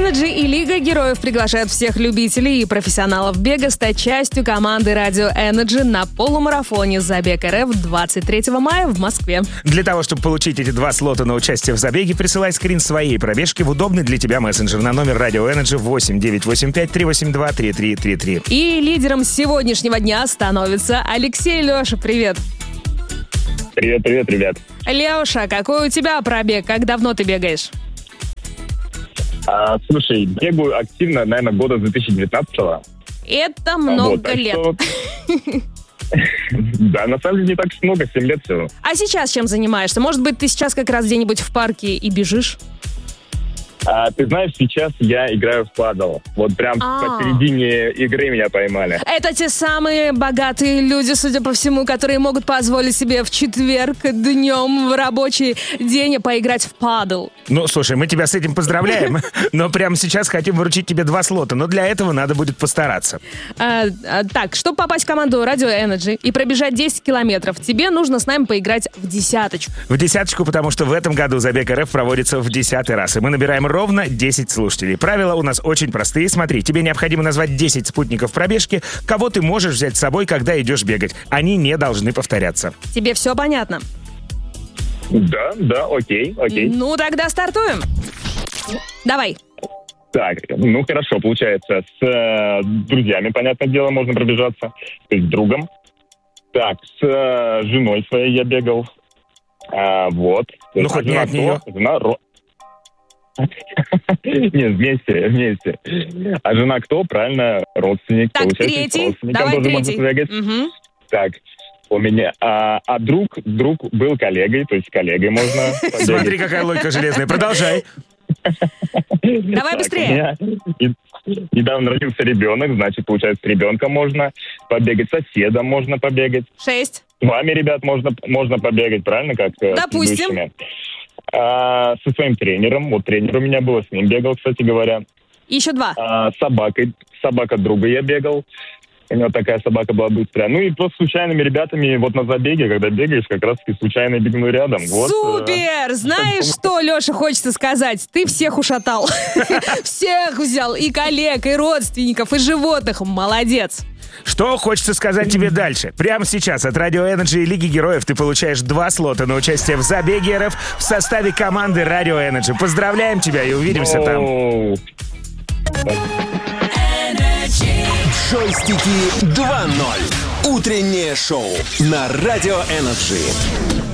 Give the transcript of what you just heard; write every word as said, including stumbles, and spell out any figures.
Energy и Лига Героев приглашают всех любителей и профессионалов бега стать частью команды Radio Energy на полумарафоне «Забег РФ» двадцать третьего мая в Москве. Для того, чтобы получить эти два слота на участие в забеге, присылай скрин своей пробежки в удобный для тебя мессенджер на номер Radio Energy восемь девятьсот восемьдесят пять триста восемьдесят два тридцать три тридцать три. И лидером сегодняшнего дня становится Алексей. Леша, привет. Привет, привет, ребят. Леша, какой у тебя пробег? Как давно ты бегаешь? А, слушай, бегаю активно, наверное, года с две тысячи девятнадцатого. Это много вот, лет. что... Да, на самом деле не так много, семь лет всего. А сейчас чем занимаешься? Может быть, ты сейчас как раз где-нибудь в парке и бежишь? А, ты знаешь, сейчас я играю в падл. Вот прям А-а-а. посередине игры меня поймали. Это те самые богатые люди, судя по всему, которые могут позволить себе в четверг днем в рабочий день поиграть в падл. Ну, слушай, мы тебя с этим поздравляем, но прямо сейчас хотим вручить тебе два слота, но для этого надо будет постараться. А, а, так, чтобы попасть в команду Radio Energy и пробежать десять километров, тебе нужно с нами поиграть в десяточку. В десяточку, потому что в этом году Забег РФ проводится в десятый раз, и мы набираем ровно десять слушателей. Правила у нас очень простые. Смотри, тебе необходимо назвать десять спутников пробежки, кого ты можешь взять с собой, когда идешь бегать. Они не должны повторяться. Тебе все понятно? Да, да, окей, окей. Ну, тогда стартуем. Давай. Так, ну хорошо, получается, с э, друзьями, понятное дело, можно пробежаться, то есть с другом. Так, с э, женой своей я бегал. А, вот. Ну, хоть не от нее. Жена... Нет, вместе, вместе. А жена кто? Правильно, родственник. Так, получается, третий. Давай третий. Угу. Так, у меня... А, а друг, друг был коллегой, то есть с коллегой можно побегать. Смотри, какая логика железная. Продолжай. Давай Так, быстрее. у меня недавно родился ребенок, значит, получается, с ребенком можно побегать, с соседом можно побегать. Шесть. С вами, ребят, можно, можно побегать, правильно, как э, с Допустим. предыдущими? А, со своим тренером. Вот тренер у меня был, с ним бегал, кстати говоря. Еще два. А, с собакой. Собака друга я бегал. У него такая собака была быстрая. Ну и просто случайными ребятами вот на забеге, когда бегаешь, как раз-таки случайно бегну рядом. Вот, Супер! э... Знаешь, что, Леша, хочется сказать? Ты всех ушатал. Всех взял. И коллег, и родственников, и животных. Молодец. Что хочется сказать тебе дальше? Прямо сейчас от Radio Energy и Лиги Героев ты получаешь два слота на участие в Забеге РФ в составе команды Radio Energy. Поздравляем тебя и увидимся там. Джойстики два ноль. Утреннее шоу на Radio Energy.